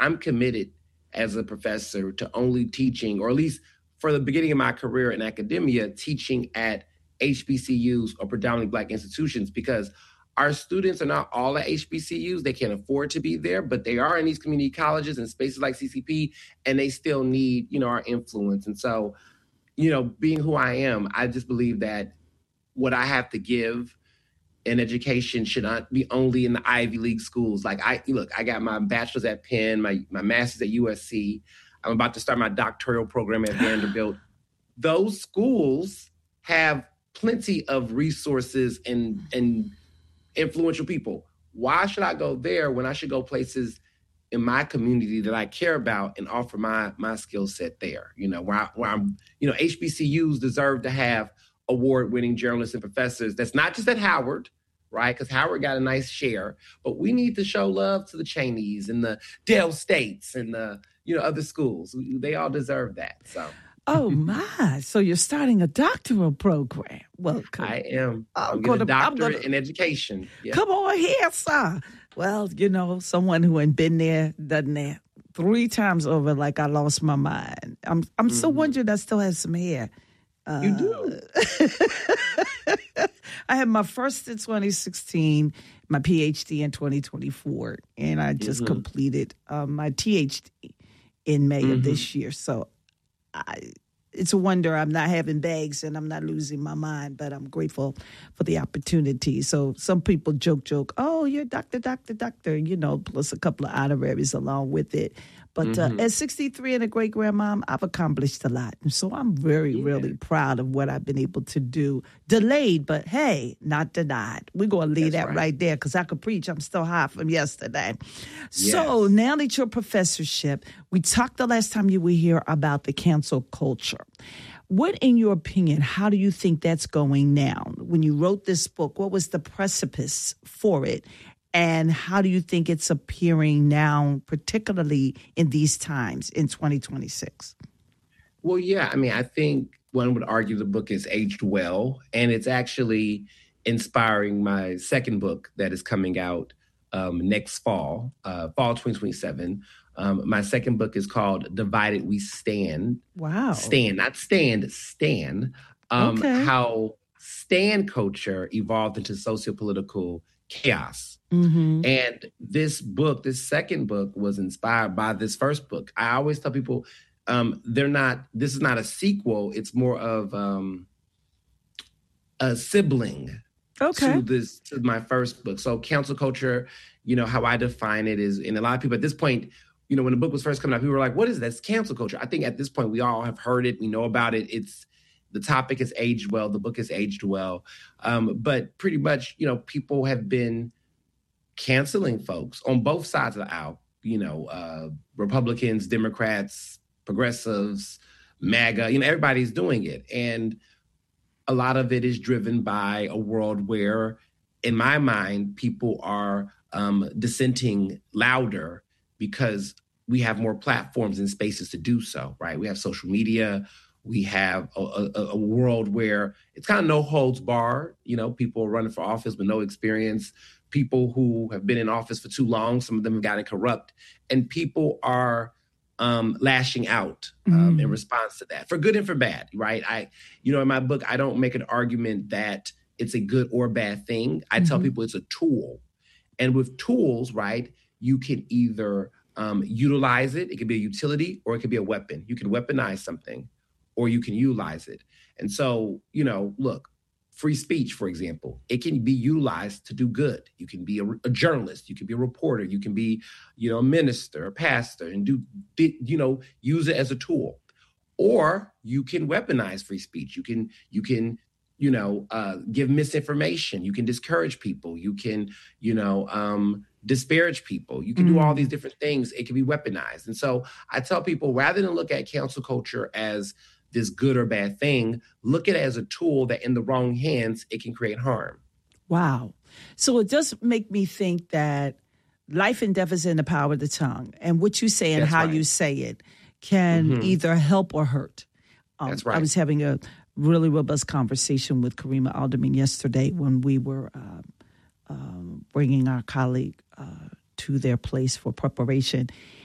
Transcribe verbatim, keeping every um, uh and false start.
I'm committed as a professor to only teaching, or at least for the beginning of my career in academia, teaching at H B C Us or predominantly Black institutions, because our students are not all at H B C Us. They can't afford to be there, but they are in these community colleges and spaces like C C P, and they still need, you know, our influence. And so, you know, being who I am, I just believe that what I have to give in education should not be only in the Ivy League schools. Like I, look, I got my bachelor's at Penn, my, my master's at U S C. I'm about to start my doctoral program at Vanderbilt. Those schools have plenty of resources and, and influential people. Why should I go there when I should go places in my community that I care about and offer my my skill set there? You know, where, I, where I'm, you know, H B C Us deserve to have award-winning journalists and professors. That's not just at Howard, right? Because Howard got a nice share, but we need to show love to the Cheneys and the Dell States and the, you know, other schools. They all deserve that. So. Oh, my. So you're starting a doctoral program. Well, I am. I'm I'm going getting a to doctorate in education. Yeah. Come on here, sir. Well, you know, someone who ain't been there, done that three times over, like I lost my mind. I'm I'm mm-hmm. still wondering I still have some hair. Uh, you do. I had my first in twenty sixteen, my P H D in twenty twenty-four, and I just mm-hmm. completed um, my T H D in May mm-hmm. of this year. So I, it's a wonder I'm not having bags and I'm not losing my mind, but I'm grateful for the opportunity. So some people joke, joke, oh, you're doctor, doctor, doctor, you know, plus a couple of honoraries along with it. But mm-hmm. uh, at sixty-three and a great-grandmom, I've accomplished a lot. And so I'm very, yeah. really proud of what I've been able to do. Delayed, but hey, not denied. We're going to leave That's that right, right there because I could preach. I'm still hot from yesterday. Yes. So now that your professorship, we talked the last time you were here about the cancel culture. What, in your opinion, how do you think that's going now? When you wrote this book, what was the precipice for it? And how do you think it's appearing now, particularly in these times in twenty twenty-six? Well, yeah, I mean, I think one would argue the book is aged well, and it's actually inspiring my second book that is coming out um, next fall, uh, fall twenty twenty-seven. Um, my second book is called Divided We Stand. Wow. Stand, not stand, stand. Um, okay. How stan culture evolved into sociopolitical chaos. Mm-hmm. And this book, this second book, was inspired by this first book. I always tell people um, they're not, this is not a sequel. It's more of um, a sibling okay. to this, to my first book. So cancel culture, you know, how I define it is, and a lot of people at this point, you know, when the book was first coming out, people were like, what is that? It's cancel culture. I think at this point, we all have heard it. We know about it. It's, the topic is aged well. The book is aged well. Um, but pretty much, you know, people have been canceling folks on both sides of the aisle, you know, uh, Republicans, Democrats, progressives, MAGA, you know, everybody's doing it. And a lot of it is driven by a world where, in my mind, people are um, dissenting louder because we have more platforms and spaces to do so, right? We have social media. We have a, a, a world where it's kind of no holds barred. You know, people are running for office with no experience. People who have been in office for too long, some of them have gotten corrupt, and people are um, lashing out um, mm. in response to that, for good and for bad, right? I, you know, in my book, I don't make an argument that it's a good or bad thing. I mm-hmm. tell people it's a tool. And with tools, right, you can either um, utilize it. It can be a utility or it can be a weapon. You can weaponize something or you can utilize it. And so, you know, look, free speech, for example, it can be utilized to do good. You can be a, a journalist, you can be a reporter, you can be, you know, a minister, a pastor, and do, you know, use it as a tool. Or you can weaponize free speech. You can, you can, you know, uh, give misinformation. You can discourage people. You can, you know, um, disparage people. You can mm. do all these different things. It can be weaponized. And so I tell people, rather than look at cancel culture as this good or bad thing, look at it as a tool that in the wrong hands, it can create harm. Wow. So it does make me think that life and death is in the power of the tongue. And what you say and That's how right. you say it can mm-hmm. either help or hurt. Um, That's right. I was having a really robust conversation with Karima Alderman yesterday when we were uh, um, bringing our colleague uh, to their place for preparation.